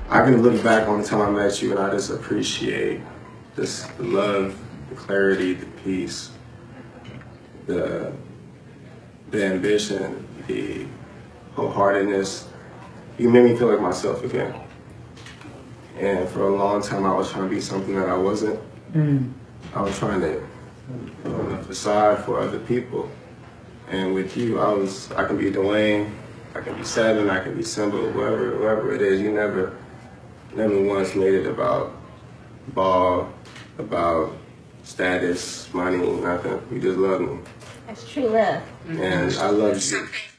I can look back on the time I met you and I just appreciate this, the love, the clarity, the peace, the ambition, the wholeheartedness. You made me feel like myself again. And for a long time, I was trying to be something that I wasn't. I was trying to put on a facade for other people. And with you, I can be Dwayne, I can be Seven, I can be Simba, whoever it is. You never once made it about ball, about status, money, nothing. You just loved me. That's true love. And I love you.